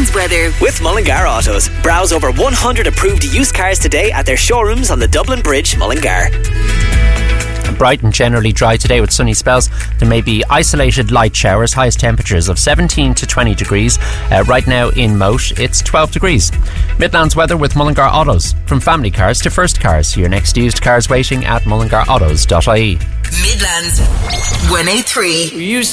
Midlands weather. With Mullingar Autos. Browse over 100 approved used cars today at their showrooms on the Dublin Bridge, Mullingar. Bright and generally dry today with sunny spells. There may be isolated light showers, highest temperatures of 17 to 20 degrees. Right now in Moat, it's 12 degrees. Midlands weather with Mullingar Autos. From family cars to first cars. Your next used cars waiting at mullingarautos.ie. Midlands 103.